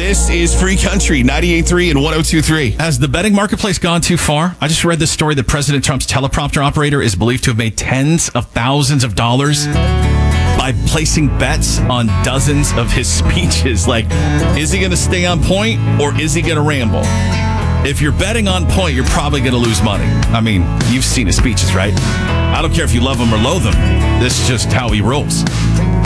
This is Free Country, 98.3 and 102.3. Has the betting marketplace gone too far? I just read this story that President Trump's teleprompter operator is believed to have made tens of thousands of dollars by placing bets on dozens of his speeches. Like, is he going to stay on point or is he going to ramble? If you're betting on point, you're probably going to lose money. I mean, you've seen his speeches, right? I don't care if you love him or loathe him. This is just how he rolls.